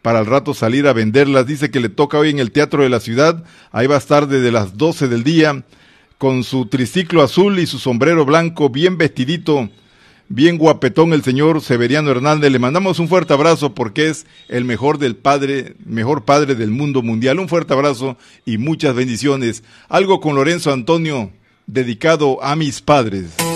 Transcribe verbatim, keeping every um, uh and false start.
para al rato salir a venderlas. Dice que le toca hoy en el Teatro de la Ciudad, ahí va a estar desde las doce del día, con su triciclo azul y su sombrero blanco, bien vestidito, bien guapetón el señor Severiano Hernández. Le mandamos un fuerte abrazo porque es el mejor del padre, mejor padre del mundo mundial. Un fuerte abrazo y muchas bendiciones. Algo con Lorenzo Antonio, dedicado a mis padres.